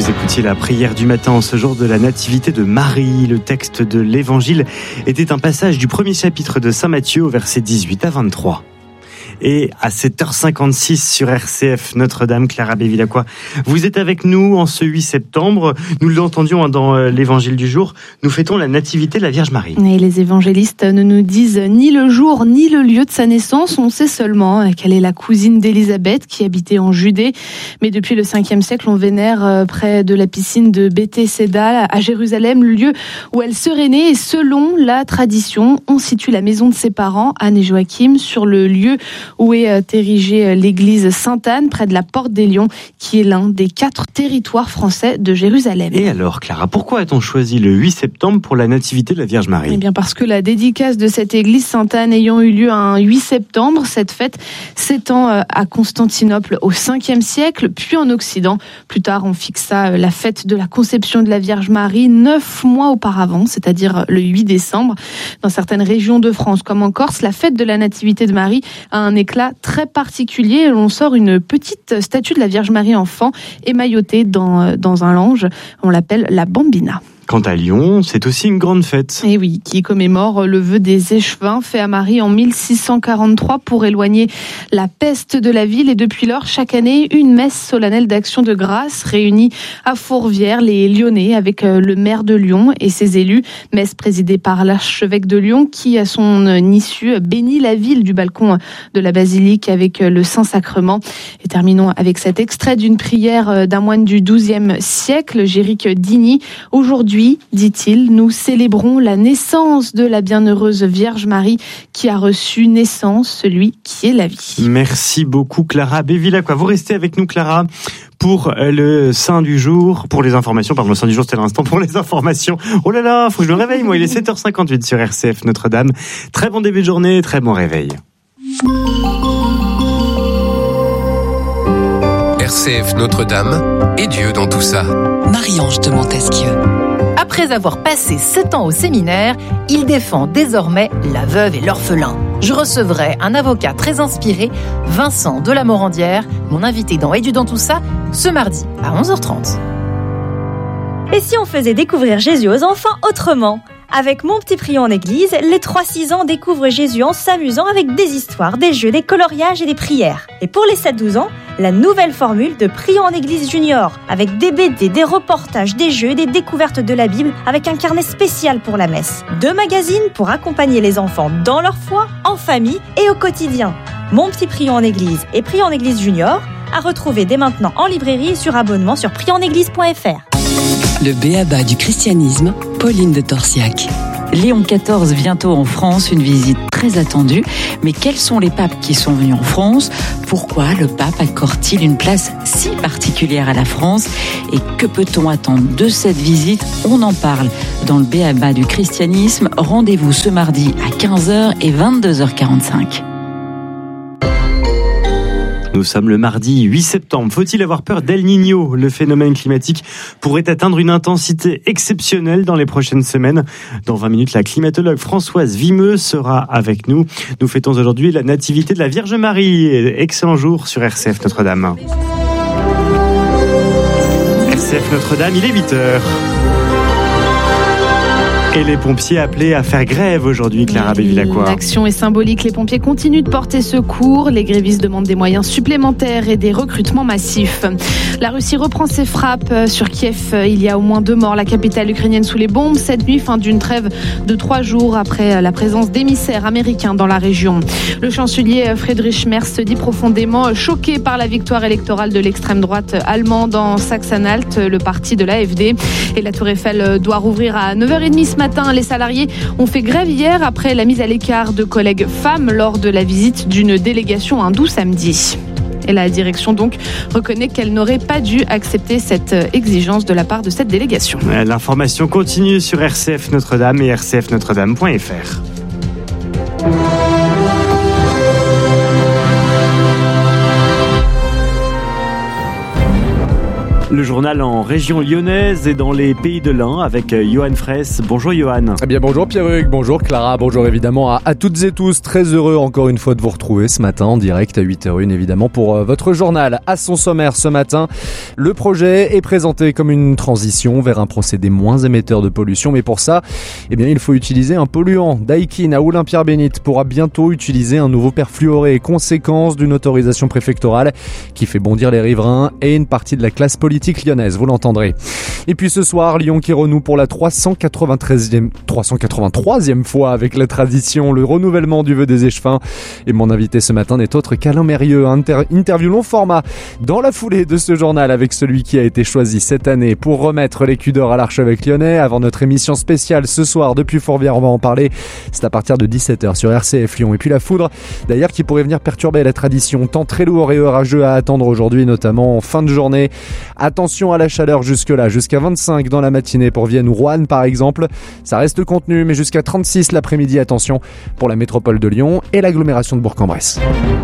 Vous écoutiez la prière du matin en ce jour de la nativité de Marie. Le texte de l'évangile était un passage du premier chapitre de Saint Matthieu au verset 18 à 23. Et à 7h56 sur RCF Notre-Dame, Clara Bevilacqua, vous êtes avec nous en ce 8 septembre. Nous l'entendions dans l'évangile du jour. Nous fêtons la nativité de la Vierge Marie. Et les évangélistes ne nous disent ni le jour ni le lieu de sa naissance. On sait seulement qu'elle est la cousine d'Élisabeth qui habitait en Judée. Mais depuis le 5e siècle, on vénère près de la piscine de Béthesda à Jérusalem, le lieu où elle serait née. Et selon la tradition, on situe la maison de ses parents, Anne et Joachim, sur le lieu où est érigée l'église Sainte-Anne, près de la Porte des Lions, qui est l'un des 4 territoires français de Jérusalem. Et alors, Clara, pourquoi a-t-on choisi le 8 septembre pour la nativité de la Vierge Marie ? Eh bien, parce que la dédicace de cette église Sainte-Anne ayant eu lieu un 8 septembre, cette fête s'étend à Constantinople au 5e siècle, puis en Occident. Plus tard, on fixa la fête de la conception de la Vierge Marie 9 mois auparavant, c'est-à-dire le 8 décembre. Dans certaines régions de France, comme en Corse, la fête de la nativité de Marie a un éclat très particulier. On sort une petite statue de la Vierge Marie enfant émaillotée dans un lange. On l'appelle la Bambina. Quant à Lyon, c'est aussi une grande fête. Et oui, qui commémore le vœu des échevins fait à Marie en 1643 pour éloigner la peste de la ville. Et depuis lors, chaque année, une messe solennelle d'action de grâce réunit à Fourvière les Lyonnais avec le maire de Lyon et ses élus. Messe présidée par l'archevêque de Lyon qui, à son issue, bénit la ville du balcon de la basilique avec le Saint-Sacrement. Et terminons avec cet extrait d'une prière d'un moine du XIIe siècle, Géric Digny. Aujourd'hui, dit-il, nous célébrons la naissance de la bienheureuse Vierge Marie qui a reçu naissance, celui qui est la vie. Merci beaucoup Clara Bevilacqua. Vous restez avec nous Clara pour le Saint du jour, pour les informations. Pardon, le Saint du jour c'était l'instant pour les informations. Oh là là, faut que je me réveille moi, il est 7h58 sur RCF Notre-Dame. Très bon début de journée, très bon réveil. RCF Notre-Dame et Dieu dans tout ça. Marie-Ange de Montesquieu. Après avoir passé 7 ans au séminaire, il défend désormais la veuve et l'orphelin. Je recevrai un avocat très inspiré, Vincent de la Morandière, mon invité dans Et Dieu dans tout ça, ce mardi à 11h30. Et si on faisait découvrir Jésus aux enfants autrement ? Avec Mon Petit Prion en Église, les 3-6 ans découvrent Jésus en s'amusant avec des histoires, des jeux, des coloriages et des prières. Et pour les 7-12 ans, la nouvelle formule de Prion en Église Junior, avec des BD, des reportages, des jeux, des découvertes de la Bible, avec un carnet spécial pour la messe. 2 magazines pour accompagner les enfants dans leur foi, en famille et au quotidien. Mon Petit Prion en Église et Prion en Église Junior, à retrouver dès maintenant en librairie et sur abonnement sur prionenéglise.fr. Le b.a.-ba du christianisme, Pauline de Torsiac. Léon XIV bientôt en France, une visite très attendue. Mais quels sont les papes qui sont venus en France ? Pourquoi le pape accorde-t-il une place si particulière à la France ? Et que peut-on attendre de cette visite ? On en parle dans le b.a.-ba du christianisme. Rendez-vous ce mardi à 15h et 22h45. Nous sommes le mardi 8 septembre. Faut-il avoir peur d'El Niño ? Le phénomène climatique pourrait atteindre une intensité exceptionnelle dans les prochaines semaines. Dans 20 minutes, la climatologue Françoise Vimeux sera avec nous. Nous fêtons aujourd'hui la nativité de la Vierge Marie. Excellent jour sur RCF Notre-Dame. RCF Notre-Dame, il est 8h. Et les pompiers appelés à faire grève aujourd'hui, Clara Bevilacqua. L'action est symbolique. Les pompiers continuent de porter secours. Les grévistes demandent des moyens supplémentaires et des recrutements massifs. La Russie reprend ses frappes sur Kiev. Il y a au moins 2 morts. La capitale ukrainienne sous les bombes. Cette nuit, fin d'une trêve de 3 jours après la présence d'émissaires américains dans la région. Le chancelier Friedrich Merz se dit profondément choqué par la victoire électorale de l'extrême droite allemande en Saxe-Anhalt, le parti de l'AfD. Et la Tour Eiffel doit rouvrir à 9h30 ce matin. Les salariés ont fait grève hier après la mise à l'écart de collègues femmes lors de la visite d'une délégation hindoue samedi. Et la direction donc reconnaît qu'elle n'aurait pas dû accepter cette exigence de la part de cette délégation. L'information continue sur RCF Notre-Dame et rcfnotredame.fr. Le journal en région lyonnaise et dans les pays de l'Ain avec Johan Fraisse. Bonjour Johan. Eh bien bonjour Pierre-Hugues, bonjour Clara, bonjour évidemment à toutes et tous. Très heureux encore une fois de vous retrouver ce matin en direct à 8h01 évidemment pour votre journal. À son sommaire ce matin, le projet est présenté comme une transition vers un procédé moins émetteur de pollution. Mais pour ça, eh bien il faut utiliser un polluant. Daikin à Oulin-Pierre-Bénite pourra bientôt utiliser un nouveau perfluoré, conséquence d'une autorisation préfectorale qui fait bondir les riverains et une partie de la classe politique lyonnaise, vous l'entendrez. Et puis ce soir, Lyon qui renoue pour la 383e fois avec la tradition, le renouvellement du vœu des échevins. Et mon invité ce matin n'est autre qu'Alain Mérieux. Interview long format dans la foulée de ce journal avec celui qui a été choisi cette année pour remettre l'écu d'or à l'archevêque lyonnais. Avant notre émission spéciale ce soir depuis Fourvière, on va en parler. C'est à partir de 17h sur RCF Lyon. Et puis la foudre, d'ailleurs, qui pourrait venir perturber la tradition. Temps très lourd et orageux à attendre aujourd'hui, notamment en fin de journée. Attention à la chaleur jusque-là, jusqu'à 25 dans la matinée pour Vienne ou Roanne par exemple. Ça reste contenu, mais jusqu'à 36 l'après-midi, attention pour la métropole de Lyon et l'agglomération de Bourg-en-Bresse.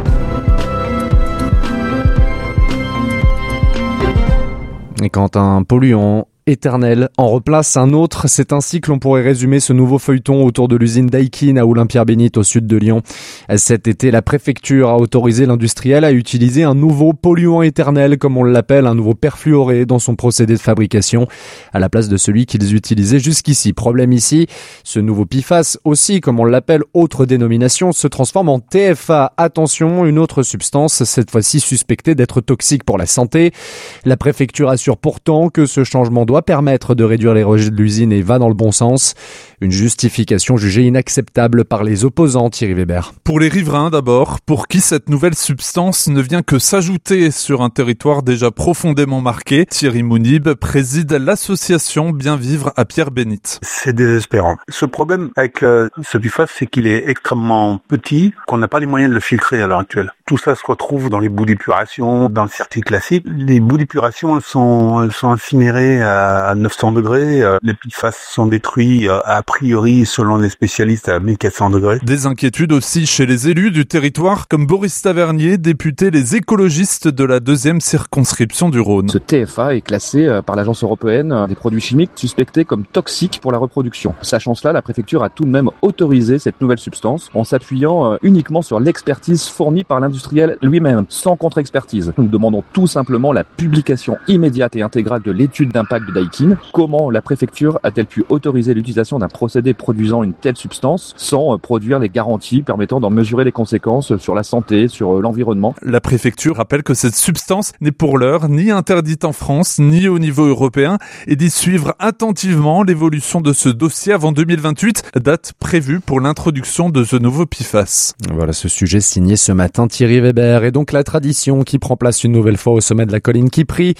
Et quand un polluant éternel en replace un autre, c'est ainsi que l'on pourrait résumer ce nouveau feuilleton autour de l'usine Daikin à Oulin-Pierre-Bénite au sud de Lyon. Cet été, la préfecture a autorisé l'industriel à utiliser un nouveau polluant éternel, comme on l'appelle, un nouveau perfluoré dans son procédé de fabrication, à la place de celui qu'ils utilisaient jusqu'ici. Problème ici, ce nouveau PFAS, aussi comme on l'appelle, autre dénomination, se transforme en TFA. Attention, une autre substance, cette fois-ci suspectée d'être toxique pour la santé. La préfecture assure pourtant que ce changement doit permettre de réduire les rejets de l'usine et va dans le bon sens. Une justification jugée inacceptable par les opposants, Thierry Weber. Pour les riverains d'abord, pour qui cette nouvelle substance ne vient que s'ajouter sur un territoire déjà profondément marqué, Thierry Mounib préside l'association Bien Vivre à Pierre-Bénite. C'est désespérant. Ce problème avec ce PFAS, c'est qu'il est extrêmement petit, qu'on n'a pas les moyens de le filtrer à l'heure actuelle. Tout ça se retrouve dans les boues d'épuration, dans le circuit classique. Les boues d'épuration, elles sont incinérées à 900 degrés. Les PFAS sont détruits a priori, selon les spécialistes, à 1400 degrés. Des inquiétudes aussi chez les élus du territoire, comme Boris Tavernier, député les écologistes de la 2e circonscription du Rhône. Ce TFA est classé par l'Agence européenne des produits chimiques suspectés comme toxiques pour la reproduction. Sachant cela, la préfecture a tout de même autorisé cette nouvelle substance en s'appuyant uniquement sur l'expertise fournie par l'industriel lui-même, sans contre-expertise. Nous demandons tout simplement la publication immédiate et intégrale de l'étude d'impact de Daikin. Comment la préfecture a-t-elle pu autoriser l'utilisation d'un procédé produisant une telle substance sans produire les garanties permettant d'en mesurer les conséquences sur la santé, sur l'environnement? La préfecture rappelle que cette substance n'est pour l'heure ni interdite en France, ni au niveau européen, et d'y suivre attentivement l'évolution de ce dossier avant 2028, date prévue pour l'introduction de ce nouveau PFAS. Voilà ce sujet signé ce matin Thierry Weber. Et donc la tradition qui prend place une nouvelle fois au sommet de la colline qui prie.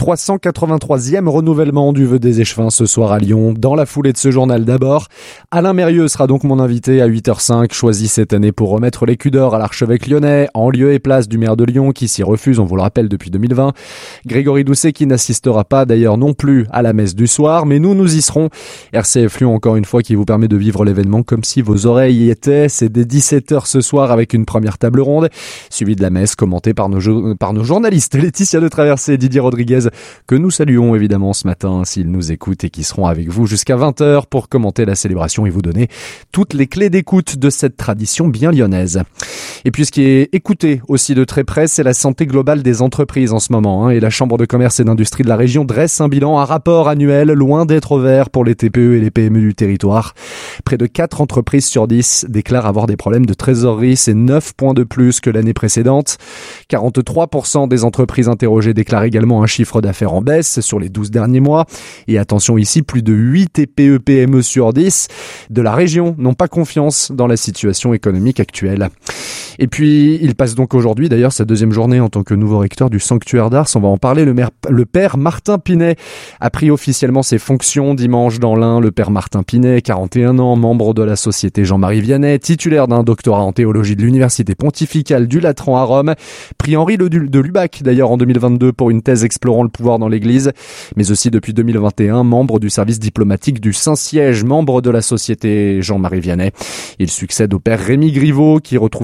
383e renouvellement du vœu des échevins ce soir à Lyon. Dans la foulée de ce journal d'abord, Alain Mérieux sera donc mon invité à 8h05, choisi cette année pour remettre l'écu d'or à l'archevêque lyonnais, en lieu et place du maire de Lyon qui s'y refuse, on vous le rappelle, depuis 2020. Grégory Doucet qui n'assistera pas d'ailleurs non plus à la messe du soir, mais nous y serons. RCF Lyon encore une fois qui vous permet de vivre l'événement comme si vos oreilles y étaient. C'est dès 17h ce soir avec une première table ronde, suivie de la messe commentée par nos journalistes Laetitia de Traversée et Didier Rodriguez, que nous saluons évidemment ce matin s'ils nous écoutent et qui seront avec vous jusqu'à 20h pour commenter la célébration et vous donner toutes les clés d'écoute de cette tradition bien lyonnaise. Et puis ce qui est écouté aussi de très près, c'est la santé globale des entreprises en ce moment. Et la Chambre de commerce et d'industrie de la région dresse un bilan, un rapport annuel loin d'être vert pour les TPE et les PME du territoire. Près de 4 entreprises sur 10 déclarent avoir des problèmes de trésorerie, c'est 9 points de plus que l'année précédente. 43% des entreprises interrogées déclarent également un chiffre d'affaires en baisse sur les 12 derniers mois. Et attention ici, plus de 8 TPE-PME sur 10 de la région n'ont pas confiance dans la situation économique actuelle. Et puis, il passe donc aujourd'hui, d'ailleurs, sa deuxième journée en tant que nouveau recteur du sanctuaire d'Ars. On va en parler. Le père Martin Pinet a pris officiellement ses fonctions dimanche dans l'Ain. Le père Martin Pinet, 41 ans, membre de la Société Jean-Marie Vianney, titulaire d'un doctorat en théologie de l'Université pontificale du Latran à Rome, prix Henri de Lubac, d'ailleurs, en 2022 pour une thèse explorant le pouvoir dans l'Église, mais aussi depuis 2021, membre du service diplomatique du Saint-Siège, membre de la Société Jean-Marie Vianney. Il succède au père Rémi Griveau, qui retrouve quant à lui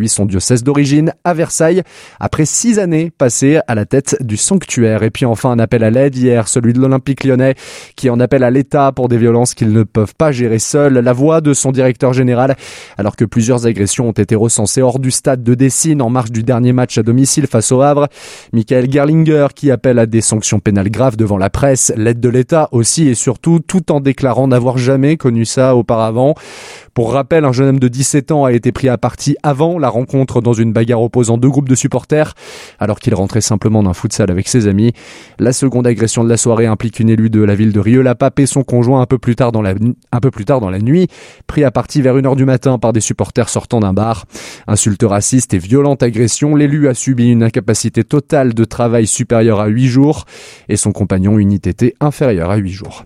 lui son diocèse d'origine, à Versailles, après 6 années passées à la tête du sanctuaire. Et puis enfin un appel à l'aide hier, celui de l'Olympique Lyonnais, qui en appelle à l'État pour des violences qu'ils ne peuvent pas gérer seuls. La voix de son directeur général, alors que plusieurs agressions ont été recensées hors du stade de Dessines en marge du dernier match à domicile face au Havre. Michael Gerlinger qui appelle à des sanctions pénales graves devant la presse, l'aide de l'État aussi et surtout, tout en déclarant n'avoir jamais connu ça auparavant. Pour rappel, un jeune homme de 17 ans a été pris à partie avant la rencontre dans une bagarre opposant 2 groupes de supporters, alors qu'il rentrait simplement d'un futsal avec ses amis. La seconde agression de la soirée implique une élue de la ville de Rieux-la-Pape et son conjoint un peu plus tard dans la nuit, pris à partie vers 1h du matin par des supporters sortant d'un bar. Insulte raciste et violente agression, l'élu a subi une incapacité totale de travail supérieure à 8 jours et son compagnon une ITT inférieure à 8 jours.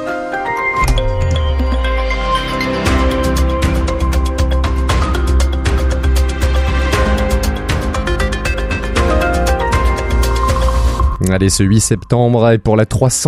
Allez, ce 8 septembre est pour la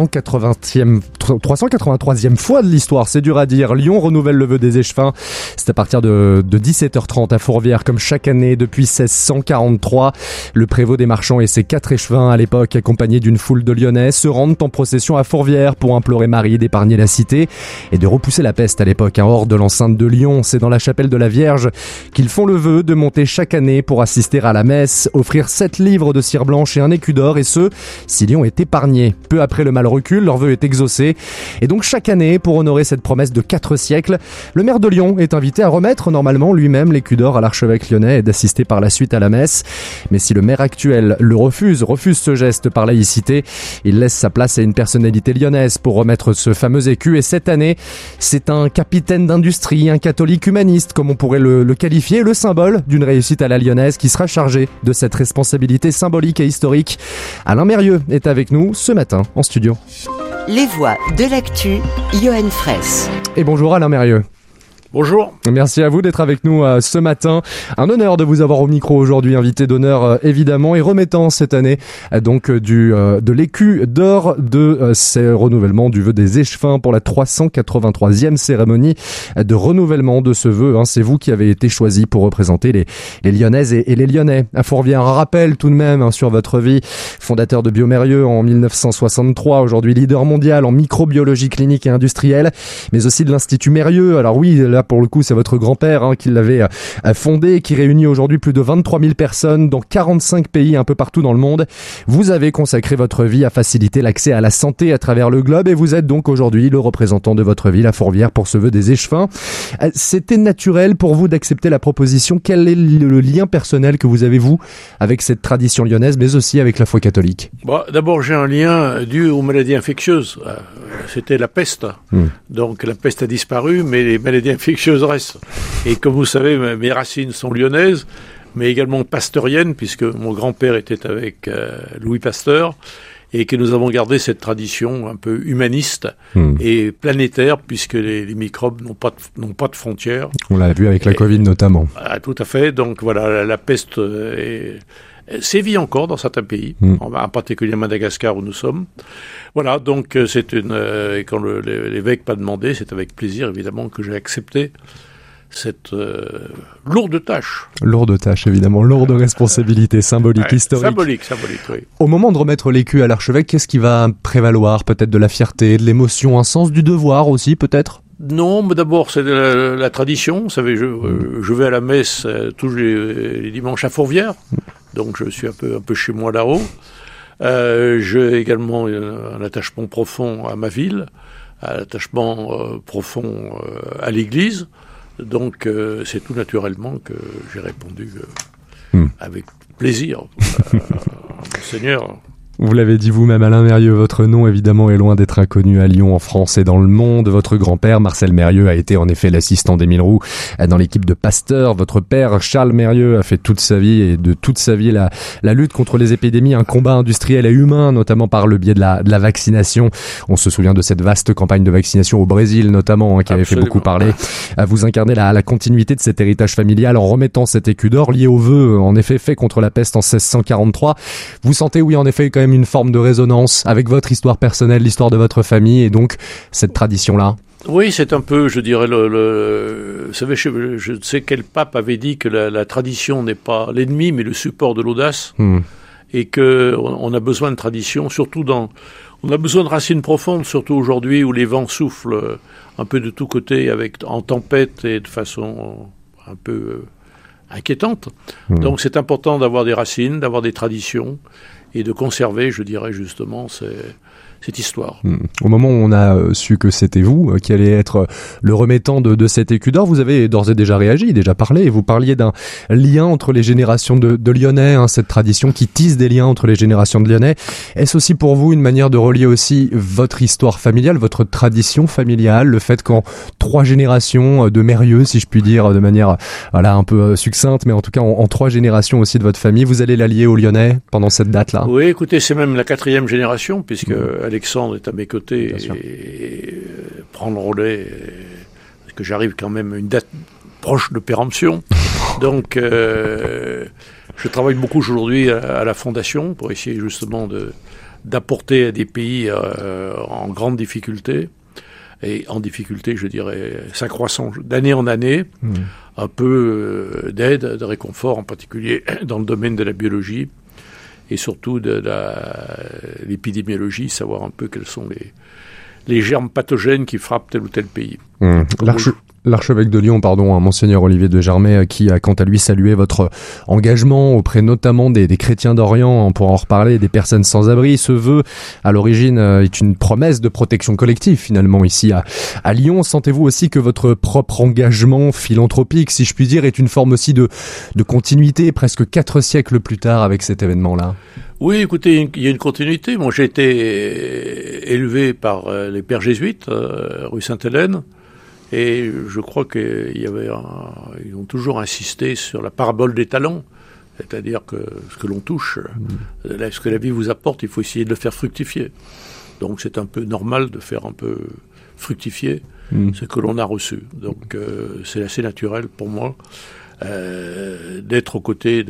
383e fois de l'histoire, c'est dur à dire. Lyon renouvelle le vœu des échevins. C'est à partir de 17h30 à Fourvière, comme chaque année depuis 1643. Le prévôt des marchands et ses 4 échevins, à l'époque accompagnés d'une foule de Lyonnais, se rendent en procession à Fourvière pour implorer Marie d'épargner la cité et de repousser la peste à l'époque, hors de l'enceinte de Lyon. C'est dans la chapelle de la Vierge qu'ils font le vœu de monter chaque année pour assister à la messe, offrir 7 livres de cire blanche et un écu d'or, et ce, si Lyon est épargné. Peu après le mal recule, leur vœu est exaucé. Et donc chaque année, pour honorer cette promesse de 4 siècles, le maire de Lyon est invité à remettre normalement lui-même l'écu d'or à l'archevêque lyonnais et d'assister par la suite à la messe. Mais si le maire actuel le refuse ce geste par laïcité, il laisse sa place à une personnalité lyonnaise pour remettre ce fameux écu. Et cette année, c'est un capitaine d'industrie, un catholique humaniste, comme on pourrait le qualifier, le symbole d'une réussite à la lyonnaise, qui sera chargé de cette responsabilité symbolique et historique. Alain Mérieux est avec nous ce matin en studio. Les voix de l'actu, Johan Fraisse. Et bonjour Alain Mérieux. Bonjour. Merci à vous d'être avec nous ce matin. Un honneur de vous avoir au micro aujourd'hui, invité d'honneur évidemment, et remettant cette année donc de l'écu d'or de ces renouvellements du vœu des échevins pour la 383e cérémonie de renouvellement de ce vœu. C'est vous qui avez été choisi pour représenter les Lyonnaises et les Lyonnais. À Fourvière, un rappel tout de même sur votre vie. Fondateur de Biomérieux en 1963, aujourd'hui leader mondial en microbiologie clinique et industrielle, mais aussi de l'Institut Mérieux. Alors oui, là pour le coup, c'est votre grand-père qui l'avait fondé, qui réunit aujourd'hui plus de 23 000 personnes dans 45 pays un peu partout dans le monde. Vous avez consacré votre vie à faciliter l'accès à la santé à travers le globe et vous êtes donc aujourd'hui le représentant de votre ville à Fourvière pour ce vœu des échevins. C'était naturel pour vous d'accepter la proposition. Quel est le lien personnel que vous avez, vous, avec cette tradition lyonnaise, mais aussi avec la foi catholique? D'abord, j'ai un lien dû aux maladies infectieuses. C'était la peste. Donc la peste a disparu, mais les maladies infectieuses restent. Et comme vous savez, mes racines sont lyonnaises, mais également pasteuriennes, puisque mon grand-père était avec Louis Pasteur, et que nous avons gardé cette tradition un peu humaniste et planétaire, puisque les microbes n'ont pas de frontières. On l'a vu avec la Covid notamment. Tout à fait. Donc voilà, la peste sévit encore dans certains pays, en particulier à Madagascar où nous sommes. Voilà, donc c'est et quand l'évêque m'a demandé, c'est avec plaisir évidemment que j'ai accepté cette lourde tâche. Lourde tâche, évidemment, lourde responsabilité symbolique, historique. Symbolique, oui. Au moment de remettre l'écu à l'archevêque, qu'est-ce qui va prévaloir? Peut-être de la fierté, de l'émotion, un sens du devoir aussi, peut-être? Non, mais d'abord, c'est la tradition. Vous savez, je vais à la messe tous les dimanches à Fourvière, donc je suis un peu chez moi là-haut. J'ai également un attachement profond à ma ville, un attachement profond à l'Église. Donc c'est tout naturellement que j'ai répondu avec plaisir à Monseigneur. Vous l'avez dit vous-même, Alain Mérieux, votre nom évidemment est loin d'être inconnu à Lyon, en France et dans le monde. Votre grand-père, Marcel Mérieux, a été en effet l'assistant d'Émile Roux dans l'équipe de Pasteur. Votre père, Charles Mérieux, a fait toute sa vie et de toute sa vie la lutte contre les épidémies, un combat industriel et humain, notamment par le biais de la vaccination. On se souvient de cette vaste campagne de vaccination au Brésil notamment, qui avait fait beaucoup parler. Vous incarnez la continuité de cet héritage familial en remettant cet écu d'or lié au vœu, en effet fait contre la peste en 1643. Vous sentez, oui, en effet, quand même une forme de résonance avec votre histoire personnelle, l'histoire de votre famille et donc cette tradition-là? Oui, c'est un peu, je dirais, vous savez, je ne sais quel pape avait dit que la tradition n'est pas l'ennemi, mais le support de l'audace, et qu'on a besoin de tradition, surtout on a besoin de racines profondes, surtout aujourd'hui où les vents soufflent un peu de tous côtés, en tempête et de façon un peu inquiétante. Donc c'est important d'avoir des racines, d'avoir des traditions, et de conserver, je dirais justement, cette histoire. Au moment où on a su que c'était vous qui allez être le remettant de cet écu d'or, vous avez d'ores et déjà réagi, déjà parlé, et vous parliez d'un lien entre les générations de Lyonnais, cette tradition qui tisse des liens entre les générations de Lyonnais. Est-ce aussi pour vous une manière de relier aussi votre histoire familiale, votre tradition familiale, le fait qu'en 3 générations de Mérieux, si je puis dire de manière un peu succincte, mais en tout cas en 3 générations aussi de votre famille, vous allez l'allier aux Lyonnais pendant cette date-là? Oui, écoutez, c'est même la 4e génération, puisque Alexandre est à mes côtés et prend le relais, parce que j'arrive quand même à une date proche de péremption. Donc, je travaille beaucoup aujourd'hui à la Fondation pour essayer justement d'apporter à des pays en grande difficulté, et en difficulté, je dirais, s'accroissant d'année en année, un peu d'aide, de réconfort, en particulier dans le domaine de la biologie, et surtout de l'épidémiologie, savoir un peu quels sont les germes pathogènes qui frappent tel ou tel pays. L'archevêque de Lyon, Monseigneur Olivier de Germay, qui a quant à lui salué votre engagement auprès notamment des chrétiens d'Orient, pour en reparler, des personnes sans abri. Ce vœu, à l'origine, est une promesse de protection collective, finalement, ici à Lyon. Sentez-vous aussi que votre propre engagement philanthropique, si je puis dire, est une forme aussi de continuité, presque 4 siècles plus tard, avec cet événement-là? Oui, écoutez, il y a une continuité. Moi, j'ai été élevé par les pères jésuites, rue Sainte-Hélène. Et je crois ils ont toujours insisté sur la parabole des talents, c'est-à-dire que ce que l'on touche, ce que la vie vous apporte, il faut essayer de le faire fructifier. Donc c'est un peu normal de faire un peu fructifier ce que l'on a reçu. Donc c'est assez naturel pour moi d'être aux côtés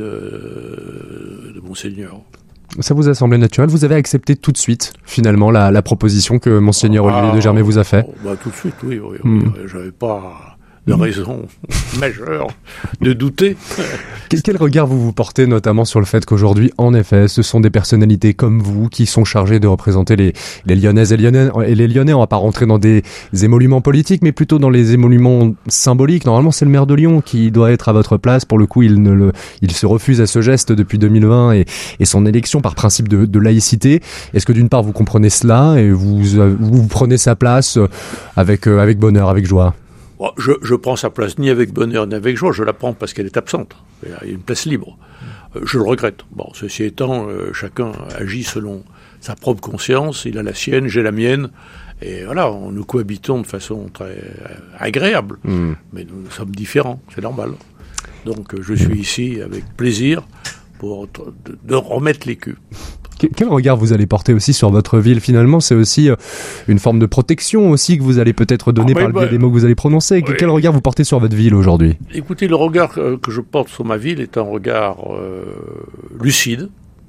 de Monseigneur. Ça vous a semblé naturel? Vous avez accepté tout de suite, finalement, la proposition que Monseigneur Olivier de Germay vous a fait? Tout de suite, oui. J'avais pas de raison majeure de douter. Quel regard vous portez notamment sur le fait qu'aujourd'hui, en effet, ce sont des personnalités comme vous qui sont chargées de représenter les Lyonnaises et les Lyonnais? On va pas rentrer dans des émoluments politiques, mais plutôt dans les émoluments symboliques. Normalement, c'est le maire de Lyon qui doit être à votre place. Pour le coup, il se refuse à ce geste depuis 2020 et son élection par principe de laïcité. Est-ce que d'une part, vous comprenez cela et vous prenez sa place avec bonheur, avec joie? Je prends sa place ni avec bonheur ni avec joie, je la prends parce qu'elle est absente. Il y a une place libre. Je le regrette. Bon, ceci étant, chacun agit selon sa propre conscience, il a la sienne, j'ai la mienne, et voilà, nous cohabitons de façon très agréable. Mais nous sommes différents, c'est normal. Donc je suis ici avec plaisir pour de remettre l'écu. Quel regard vous allez porter aussi sur votre ville? Finalement, c'est aussi une forme de protection aussi que vous allez peut-être donner par le biais des mots que vous allez prononcer. Oui. Quel regard vous portez sur votre ville aujourd'hui? Écoutez, le regard que je porte sur ma ville est un regard lucide,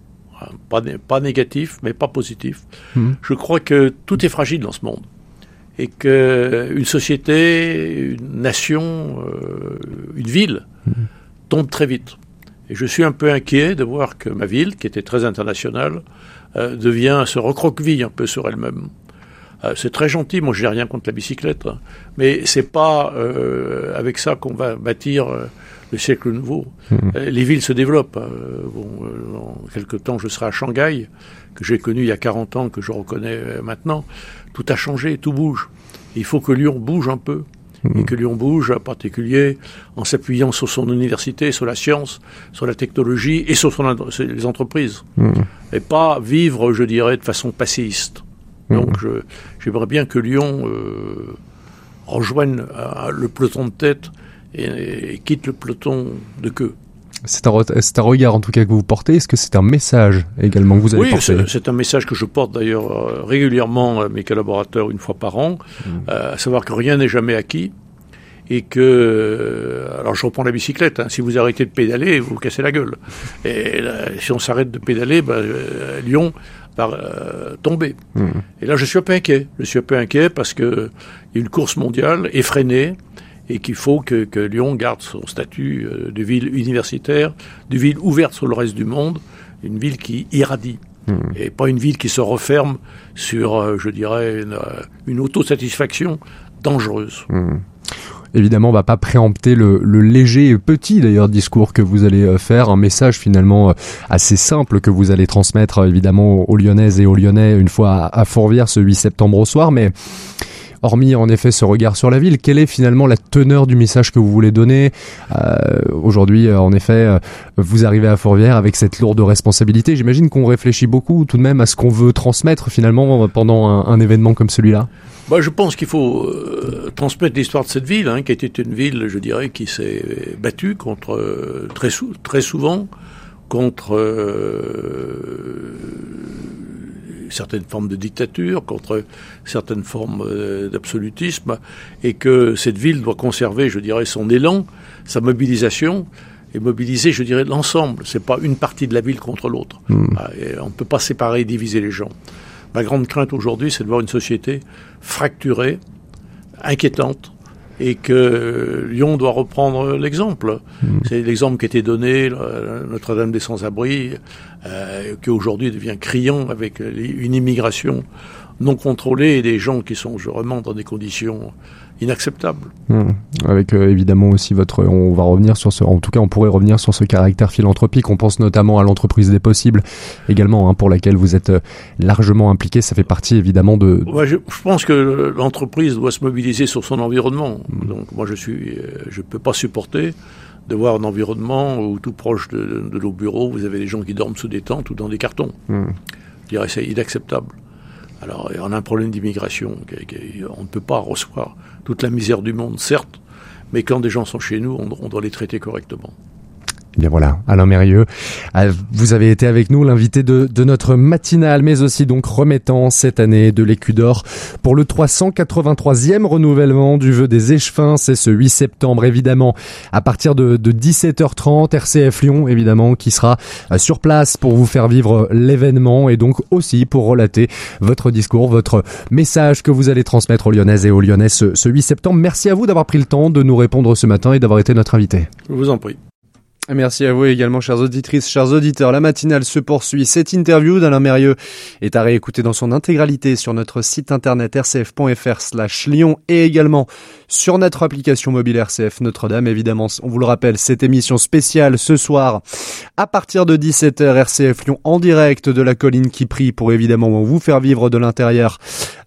pas négatif, mais pas positif. Je crois que tout est fragile dans ce monde et qu'une société, une nation, une ville tombe très vite. Et je suis un peu inquiet de voir que ma ville, qui était très internationale, se recroqueville un peu sur elle-même. C'est très gentil, moi je n'ai rien contre la bicyclette, mais c'est pas avec ça qu'on va bâtir le siècle nouveau. Les villes se développent. Dans quelque temps, je serai à Shanghai, que j'ai connu il y a 40 ans, que je reconnais maintenant. Tout a changé, tout bouge. Il faut que Lyon bouge un peu. Et que Lyon bouge, en particulier en s'appuyant sur son université, sur la science, sur la technologie et sur les entreprises. Et pas vivre, je dirais, de façon passéiste. Donc j'aimerais bien que Lyon rejoigne le peloton de tête et quitte le peloton de queue. C'est un regard en tout cas que vous portez. Est-ce que c'est un message également que vous allez porter? Oui, c'est un message que je porte d'ailleurs régulièrement à mes collaborateurs une fois par an, à savoir que rien n'est jamais acquis et que... alors je reprends la bicyclette, si vous arrêtez de pédaler, vous vous cassez la gueule. Et si on s'arrête de pédaler, Lyon tomber. Et là, je suis un peu inquiet. Je suis un peu inquiet parce que il y a une course mondiale effrénée et qu'il faut que Lyon garde son statut de ville universitaire, de ville ouverte sur le reste du monde, une ville qui irradie. Et pas une ville qui se referme sur, je dirais, une autosatisfaction dangereuse. Évidemment, on va pas préempter le léger et petit d'ailleurs discours que vous allez faire, un message finalement assez simple que vous allez transmettre évidemment aux Lyonnaises et aux Lyonnais une fois à Fourvière ce 8 septembre au soir, mais hormis en effet ce regard sur la ville, quelle est finalement la teneur du message que vous voulez donner aujourd'hui? En effet, vous arrivez à Fourvière avec cette lourde responsabilité. J'imagine qu'on réfléchit beaucoup tout de même à ce qu'on veut transmettre finalement pendant un événement comme celui-là. Je pense qu'il faut transmettre l'histoire de cette ville, qui était une ville, je dirais, qui s'est battue contre très souvent contre certaines formes de dictature, contre certaines formes d'absolutisme, et que cette ville doit conserver, je dirais, son élan, sa mobilisation, et mobiliser, je dirais, l'ensemble. C'est pas une partie de la ville contre l'autre. Et on ne peut pas séparer et diviser les gens. Ma grande crainte aujourd'hui, c'est de voir une société fracturée, inquiétante, et que Lyon doit reprendre l'exemple. C'est l'exemple qui a été donné, Notre-Dame des Sans-Abris, qui aujourd'hui devient criant avec une immigration non contrôlée et des gens qui sont vraiment dans des conditions inacceptables. Avec évidemment aussi on va revenir sur en tout cas on pourrait revenir sur ce caractère philanthropique. On pense notamment à l'entreprise des possibles également, pour laquelle vous êtes largement impliqué. Ça fait partie évidemment de... Je pense que l'entreprise doit se mobiliser sur son environnement. Donc moi je peux pas supporter de voir un environnement où tout proche de nos bureaux, vous avez des gens qui dorment sous des tentes ou dans des cartons. Je dirais c'est inacceptable. Alors, on a un problème d'immigration. On ne peut pas recevoir toute la misère du monde, certes, mais quand des gens sont chez nous, on doit les traiter correctement. Eh bien voilà, Alain Mérieux, vous avez été avec nous, l'invité de notre matinale, mais aussi donc remettant cette année de l'Écu d'Or pour le 383e renouvellement du vœu des échevins. C'est ce 8 septembre, évidemment, à partir de 17h30, RCF Lyon, évidemment, qui sera sur place pour vous faire vivre l'événement et donc aussi pour relater votre discours, votre message que vous allez transmettre aux Lyonnaises et aux Lyonnais ce 8 septembre. Merci à vous d'avoir pris le temps de nous répondre ce matin et d'avoir été notre invité. Je vous en prie. Merci à vous également, chères auditrices, chers auditeurs. La matinale se poursuit. Cette interview d'Alain Mérieux est à réécouter dans son intégralité sur notre site internet rcf.fr/Lyon et également sur notre application mobile RCF Notre-Dame. Évidemment, on vous le rappelle, cette émission spéciale ce soir à partir de 17h, RCF Lyon en direct de la colline qui prie pour évidemment vous faire vivre de l'intérieur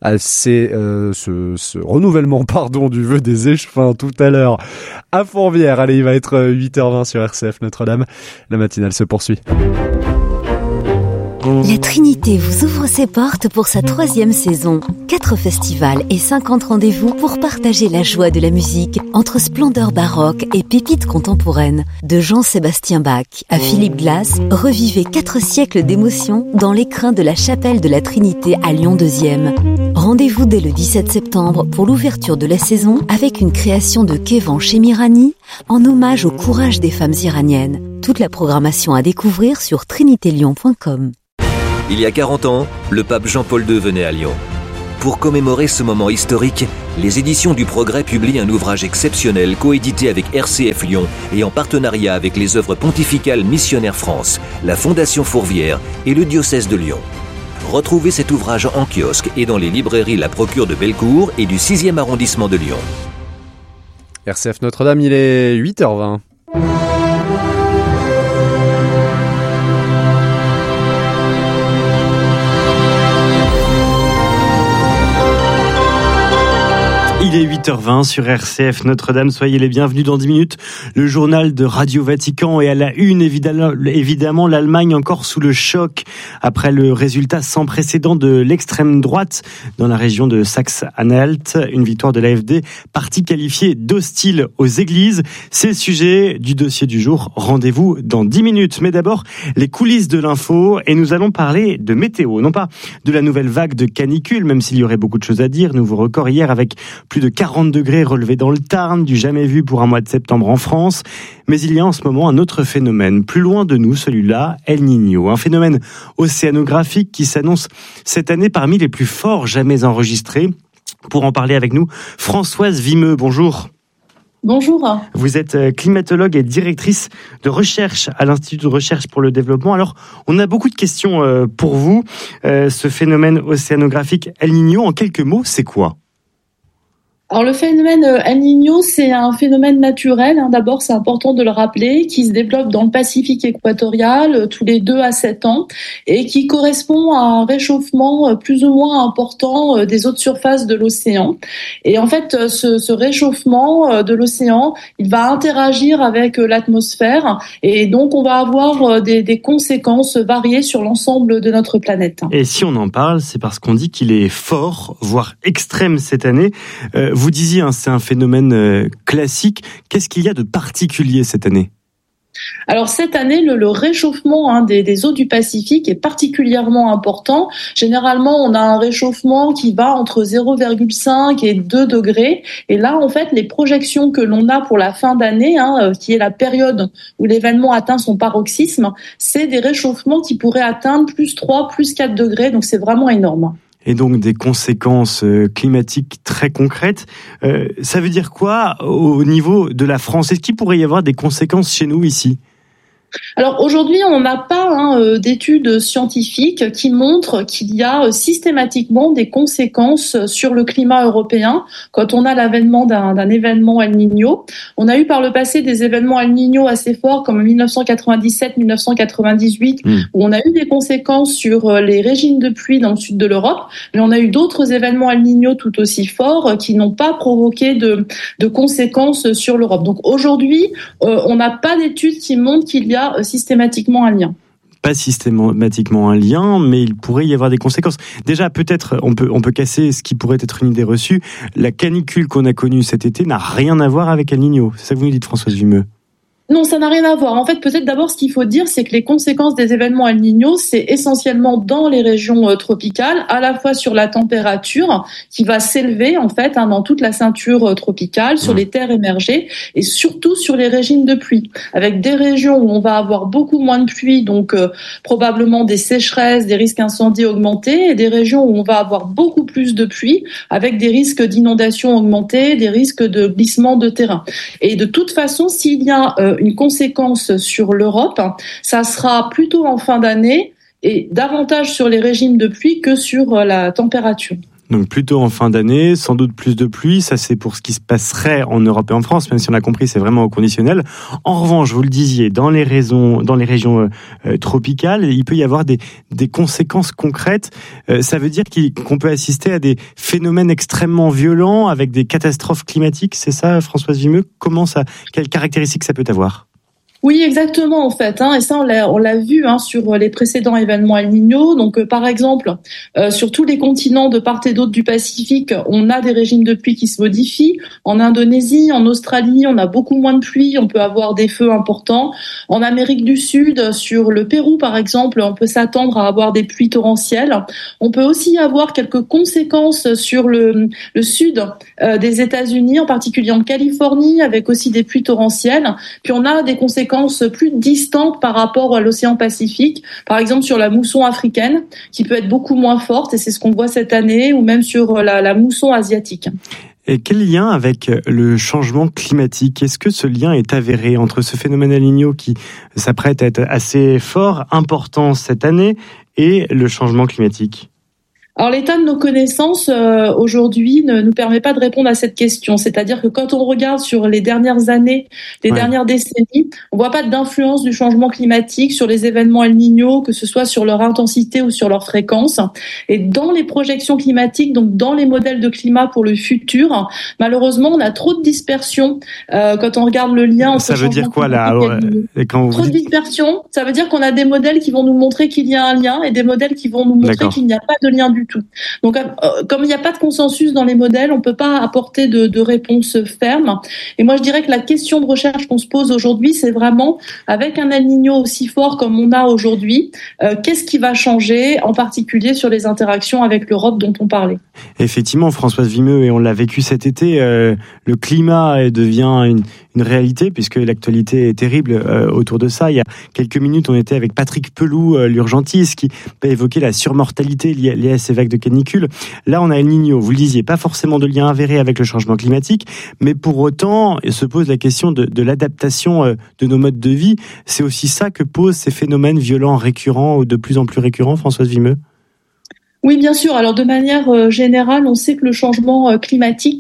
ce renouvellement du vœu des échevins tout à l'heure à Fourvière. Allez, il va être 8h20 sur RCF Notre-Dame. La matinale se poursuit. La Trinité vous ouvre ses portes pour sa 3e saison. 4 festivals et 50 rendez-vous pour partager la joie de la musique entre splendeur baroque et pépites contemporaines. De Jean-Sébastien Bach à Philippe Glass, revivez 4 siècles d'émotion dans l'écrin de la chapelle de la Trinité à Lyon 2e. Rendez-vous dès le 17 septembre pour l'ouverture de la saison avec une création de Kévan Chemirani en hommage au courage des femmes iraniennes. Toute la programmation à découvrir sur trinitélion.com. Il y a 40 ans, le pape Jean-Paul II venait à Lyon. Pour commémorer ce moment historique, les éditions du Progrès publient un ouvrage exceptionnel coédité avec RCF Lyon et en partenariat avec les œuvres pontificales Missionnaires France, la Fondation Fourvière et le diocèse de Lyon. Retrouvez cet ouvrage en kiosque et dans les librairies La Procure de Bellecour et du 6e arrondissement de Lyon. RCF Notre-Dame, il est 8h20. Il est 8h20 sur RCF Notre-Dame. Soyez les bienvenus dans 10 minutes. Le journal de Radio Vatican et à la une, évidemment, l'Allemagne encore sous le choc après le résultat sans précédent de l'extrême droite dans la région de Saxe-Anhalt. Une victoire de l'AfD, parti qualifié d'hostile aux églises. C'est le sujet du dossier du jour. Rendez-vous dans 10 minutes. Mais d'abord, les coulisses de l'info et nous allons parler de météo. Non pas de la nouvelle vague de canicule, même s'il y aurait beaucoup de choses à dire. Nouveau record hier avec plus Plus de 40 degrés relevés dans le Tarn, du jamais vu pour un mois de septembre en France. Mais il y a en ce moment un autre phénomène, plus loin de nous, celui-là, El Niño. Un phénomène océanographique qui s'annonce cette année parmi les plus forts jamais enregistrés. Pour en parler avec nous, Françoise Vimeux, bonjour. Bonjour. Vous êtes climatologue et directrice de recherche à l'Institut de recherche pour le développement. Alors, on a beaucoup de questions pour vous. Ce phénomène océanographique El Niño, en quelques mots, c'est quoi ? Alors le phénomène El Niño, c'est un phénomène naturel, d'abord c'est important de le rappeler, qui se développe dans le Pacifique équatorial tous les 2 à 7 ans et qui correspond à un réchauffement plus ou moins important des eaux de surface de l'océan. Et en fait, ce réchauffement de l'océan, il va interagir avec l'atmosphère et donc on va avoir des conséquences variées sur l'ensemble de notre planète. Et si on en parle, c'est parce qu'on dit qu'il est fort, voire extrême cette année. Vous disiez, c'est un phénomène classique. Qu'est-ce qu'il y a de particulier cette année ? Alors cette année, le réchauffement des eaux du Pacifique est particulièrement important. Généralement, on a un réchauffement qui va entre 0,5 et 2 degrés. Et là, en fait, les projections que l'on a pour la fin d'année, qui est la période où l'événement atteint son paroxysme, c'est des réchauffements qui pourraient atteindre plus 3, plus 4 degrés. Donc c'est vraiment énorme. Et donc des conséquences climatiques très concrètes. Ça veut dire quoi au niveau de la France ? Est-ce qu'il pourrait y avoir des conséquences chez nous ici ? Alors aujourd'hui, on n'a pas d'études scientifiques qui montrent qu'il y a systématiquement des conséquences sur le climat européen quand on a l'avènement d'un événement El Niño. On a eu par le passé des événements El Niño assez forts comme en 1997-1998 où on a eu des conséquences sur les régimes de pluie dans le sud de l'Europe, mais on a eu d'autres événements El Niño tout aussi forts qui n'ont pas provoqué de conséquences sur l'Europe. Donc aujourd'hui, on n'a pas d'études qui montrent qu'il y a systématiquement un lien. Pas systématiquement un lien, mais il pourrait y avoir des conséquences. Déjà, peut-être, on peut casser ce qui pourrait être une idée reçue. La canicule qu'on a connue cet été n'a rien à voir avec El Niño. C'est ça que vous nous dites, Françoise Vimeux ? Non, ça n'a rien à voir. En fait, peut-être d'abord, ce qu'il faut dire, c'est que les conséquences des événements El Niño, c'est essentiellement dans les régions tropicales, à la fois sur la température qui va s'élever, en fait, dans toute la ceinture tropicale, sur les terres émergées, et surtout sur les régimes de pluie, avec des régions où on va avoir beaucoup moins de pluie, donc probablement des sécheresses, des risques incendies augmentés, et des régions où on va avoir beaucoup plus de pluie, avec des risques d'inondation augmentés, des risques de glissement de terrain. Et de toute façon, s'il y a une conséquence sur l'Europe, ça sera plutôt en fin d'année et davantage sur les régimes de pluie que sur la température. Donc plutôt en fin d'année, sans doute plus de pluie, ça c'est pour ce qui se passerait en Europe et en France, même si on a compris c'est vraiment au conditionnel. En revanche, vous le disiez, dans les régions tropicales, il peut y avoir des conséquences concrètes. Ça veut dire qu'on peut assister à des phénomènes extrêmement violents avec des catastrophes climatiques, c'est ça Françoise Vimeux ? Quelles caractéristiques ça peut avoir ? Oui, exactement, en fait, et ça, on l'a vu sur les précédents événements El Niño. Donc, par exemple, sur tous les continents de part et d'autre du Pacifique, on a des régimes de pluie qui se modifient. En Indonésie, en Australie, on a beaucoup moins de pluie, on peut avoir des feux importants. En Amérique du Sud, sur le Pérou, par exemple, on peut s'attendre à avoir des pluies torrentielles. On peut aussi avoir quelques conséquences sur le sud des États-Unis, en particulier en Californie, avec aussi des pluies torrentielles. Puis on a des conséquences plus distantes par rapport à l'océan Pacifique, par exemple sur la mousson africaine, qui peut être beaucoup moins forte, et c'est ce qu'on voit cette année, ou même sur la mousson asiatique. Et quel lien avec le changement climatique ? Est-ce que ce lien est avéré entre ce phénomène El Niño qui s'apprête à être assez fort, important cette année, et le changement climatique ? Alors l'état de nos connaissances aujourd'hui ne nous permet pas de répondre à cette question. C'est-à-dire que quand on regarde sur les dernières années, dernières décennies, on voit pas d'influence du changement climatique sur les événements El Niño, que ce soit sur leur intensité ou sur leur fréquence. Et dans les projections climatiques, donc dans les modèles de climat pour le futur, malheureusement, on a trop de dispersion quand on regarde le lien entre ça veut dire quoi là Trop de dispersion, ça veut dire qu'on a des modèles qui vont nous montrer qu'il y a un lien et des modèles qui vont nous montrer qu'il n'y a pas de lien du tout. tout. Donc, comme il n'y a pas de consensus dans les modèles, on peut pas apporter de réponse ferme. Et moi, je dirais que la question de recherche qu'on se pose aujourd'hui, c'est vraiment, avec un El Niño aussi fort comme on a aujourd'hui, qu'est-ce qui va changer, en particulier sur les interactions avec l'Europe dont on parlait. Effectivement, Françoise Vimeux, et on l'a vécu cet été, le climat devient une réalité, puisque l'actualité est terrible autour de ça. Il y a quelques minutes, on était avec Patrick Pelou, l'urgentiste, qui a évoqué la surmortalité liée à ces vagues de canicule. Là, on a El Niño, vous le disiez, pas forcément de lien avéré avec le changement climatique, mais pour autant, se pose la question de l'adaptation de nos modes de vie. C'est aussi ça que posent ces phénomènes violents récurrents ou de plus en plus récurrents, Françoise Vimeux? Oui, bien sûr. Alors, de manière générale, on sait que le changement climatique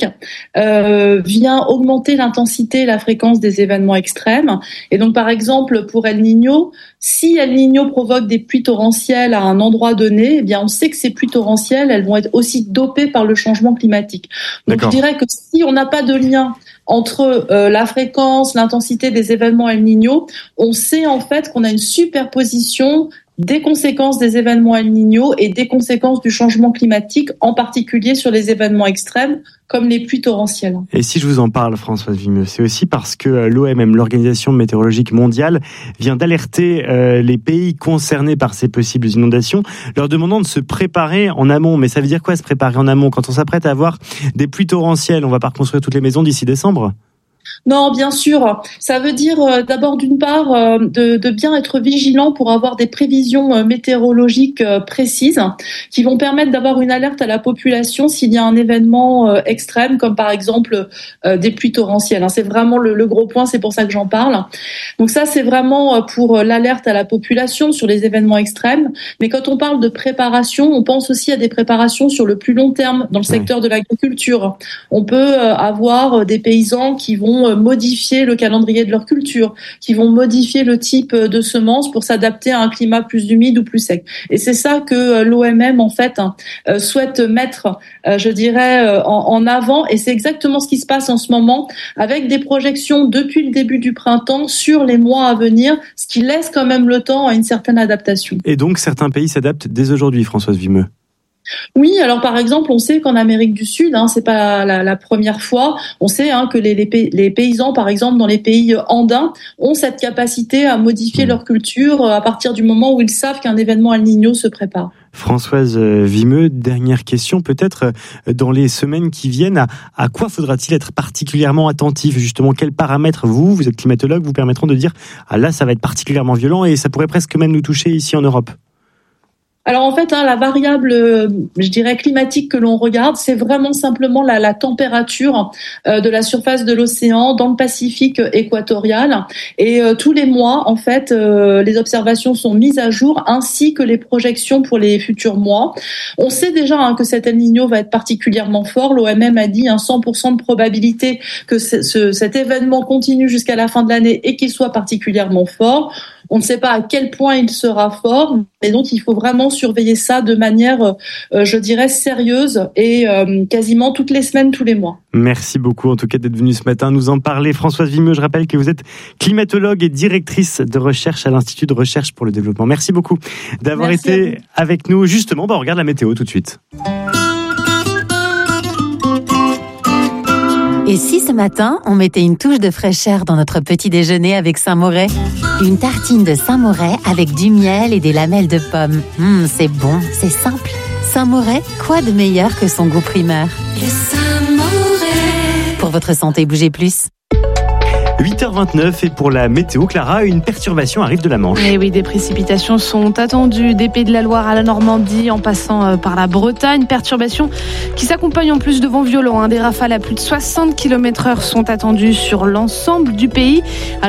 vient augmenter l'intensité et la fréquence des événements extrêmes. Et donc, par exemple, pour El Niño, si El Niño provoque des pluies torrentielles à un endroit donné, eh bien, on sait que ces pluies torrentielles, elles vont être aussi dopées par le changement climatique. Donc, je dirais que si on n'a pas de lien entre la fréquence, l'intensité des événements El Niño, on sait en fait qu'on a une superposition des conséquences des événements El Niño et des conséquences du changement climatique, en particulier sur les événements extrêmes, comme les pluies torrentielles. Et si je vous en parle, Françoise Vimeux, c'est aussi parce que l'OMM, l'Organisation météorologique mondiale, vient d'alerter les pays concernés par ces possibles inondations, leur demandant de se préparer en amont. Mais ça veut dire quoi, se préparer en amont? Quand on s'apprête à avoir des pluies torrentielles, on va pas reconstruire toutes les maisons d'ici décembre? Non, bien sûr. Ça veut dire d'abord, d'une part, de bien être vigilant pour avoir des prévisions météorologiques précises qui vont permettre d'avoir une alerte à la population s'il y a un événement extrême, comme par exemple des pluies torrentielles. C'est vraiment le gros point, c'est pour ça que j'en parle. Donc ça, c'est vraiment pour l'alerte à la population sur les événements extrêmes. Mais quand on parle de préparation, on pense aussi à des préparations sur le plus long terme dans le secteur de l'agriculture. On peut avoir des paysans qui vont modifier le calendrier de leur culture, qui vont modifier le type de semences pour s'adapter à un climat plus humide ou plus sec. Et c'est ça que l'OMM, en fait, souhaite mettre, je dirais, en avant. Et c'est exactement ce qui se passe en ce moment, avec des projections depuis le début du printemps sur les mois à venir, ce qui laisse quand même le temps à une certaine adaptation. Et donc, certains pays s'adaptent dès aujourd'hui, Françoise Vimeux? Oui, alors par exemple, on sait qu'en Amérique du Sud, c'est pas la première fois, on sait que les paysans, par exemple, dans les pays andins, ont cette capacité à modifier leur culture à partir du moment où ils savent qu'un événement El Niño se prépare. Françoise Vimeux, dernière question, peut-être dans les semaines qui viennent, à quoi faudra-t-il être particulièrement attentif? Justement, quels paramètres, vous êtes climatologue, vous permettront de dire là, ça va être particulièrement violent et ça pourrait presque même nous toucher ici en Europe? Alors en fait, la variable, je dirais climatique que l'on regarde, c'est vraiment simplement la température de la surface de l'océan dans le Pacifique équatorial. Et tous les mois, en fait, les observations sont mises à jour, ainsi que les projections pour les futurs mois. On sait déjà que cet El Niño va être particulièrement fort. L'OMM a dit 100% de probabilité que cet événement continue jusqu'à la fin de l'année et qu'il soit particulièrement fort. On ne sait pas à quel point il sera fort, et donc il faut vraiment surveiller ça de manière, je dirais, sérieuse et quasiment toutes les semaines, tous les mois. Merci beaucoup en tout cas d'être venue ce matin nous en parler. Françoise Vimeux, je rappelle que vous êtes climatologue et directrice de recherche à l'Institut de recherche pour le développement. Merci beaucoup d'avoir été avec nous. Justement, on regarde la météo tout de suite. Et si ce matin, on mettait une touche de fraîcheur dans notre petit déjeuner avec Saint-Moret? Une tartine de Saint-Moret avec du miel et des lamelles de pommes. C'est bon, c'est simple. Saint-Moret, quoi de meilleur que son goût primeur? Le Saint-Moret. Pour votre santé, bougez plus. 8h29 et pour la météo, Clara, une perturbation arrive de la Manche. Et oui, des précipitations sont attendues des Pays de la Loire à la Normandie en passant par la Bretagne. Perturbations qui s'accompagnent en plus de vents violents. Des rafales à plus de 60 km/h sont attendues sur l'ensemble du pays.